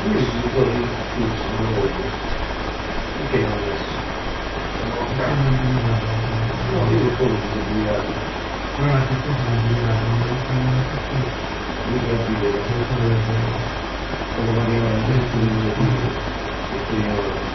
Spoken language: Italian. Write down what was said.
Perché non adesso? No, io poi mi sono obbligato. Ma che cosa sono obbligato? Mi capire, come vanno a dire, e poi io